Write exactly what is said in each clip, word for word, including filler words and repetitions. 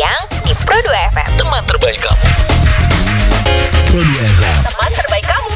siang di Pro dua F M. Teman terbaik kamu. Pro dua F M. Teman terbaik kamu.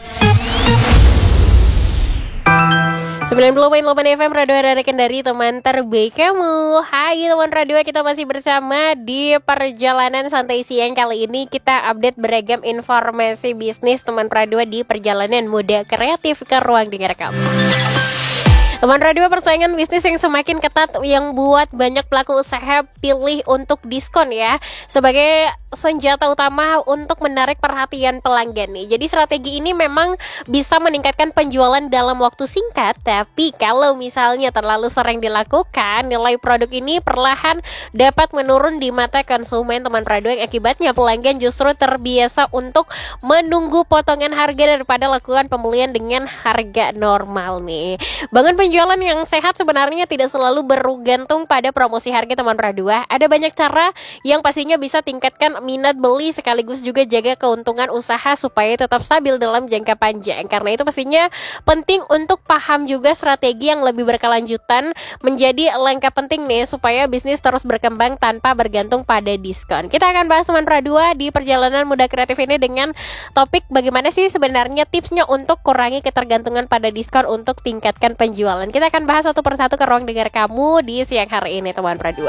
sembilan puluh koma delapan F M Radio Rara Kendari, teman terbaik kamu. Hai teman radio, kita masih bersama di perjalanan santai siang. Kali ini kita update beragam informasi bisnis teman radio di perjalanan muda kreatif ke ruang dengar kamu. Teman radio, persaingan bisnis yang semakin ketat yang buat banyak pelaku usaha pilih untuk diskon ya sebagai senjata utama untuk menarik perhatian pelanggan nih. Jadi strategi ini memang bisa meningkatkan penjualan dalam waktu singkat, tapi kalau misalnya terlalu sering dilakukan, nilai produk ini perlahan dapat menurun di mata konsumen teman radio, yang akibatnya pelanggan justru terbiasa untuk menunggu potongan harga daripada lakukan pembelian dengan harga normal nih. Bangun penjualan yang sehat sebenarnya tidak selalu bergantung pada promosi harga teman radio. Ada banyak cara yang pastinya bisa tingkatkan minat beli sekaligus juga jaga keuntungan usaha supaya tetap stabil dalam jangka panjang. Karena itu pastinya penting untuk paham juga strategi yang lebih berkelanjutan menjadi langkah penting nih supaya bisnis terus berkembang tanpa bergantung pada diskon. Kita akan bahas teman radio di perjalanan muda kreatif ini dengan topik bagaimana sih sebenarnya tipsnya untuk kurangi ketergantungan pada diskon untuk tingkatkan penjualan. Kita akan bahas satu persatu ke ruang dengar kamu di siang hari ini teman radio.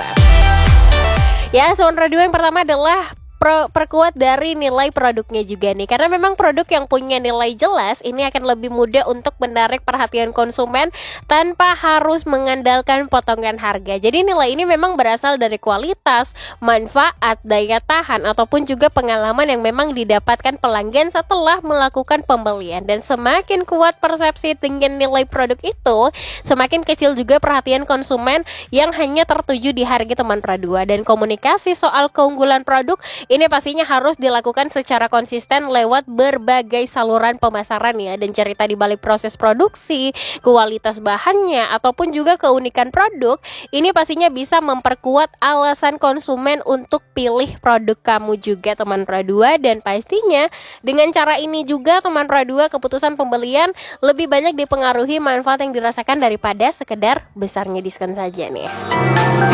Ya, teman radio, yang pertama adalah Pro, perkuat dari nilai produknya juga nih. Karena memang produk yang punya nilai jelas ini akan lebih mudah untuk menarik perhatian konsumen tanpa harus mengandalkan potongan harga. Jadi nilai ini memang berasal dari kualitas, manfaat, daya tahan, ataupun juga pengalaman yang memang didapatkan pelanggan setelah melakukan pembelian. Dan semakin kuat persepsi dengan nilai produk itu, semakin kecil juga perhatian konsumen yang hanya tertuju di harga teman radio. Dan komunikasi soal keunggulan produk ini pastinya harus dilakukan secara konsisten lewat berbagai saluran pemasaran ya. Dan cerita di balik proses produksi, kualitas bahannya, ataupun juga keunikan produk, ini pastinya bisa memperkuat alasan konsumen untuk pilih produk kamu juga teman radio. Dan pastinya dengan cara ini juga teman radio, keputusan pembelian lebih banyak dipengaruhi manfaat yang dirasakan daripada sekedar besarnya diskon saja nih.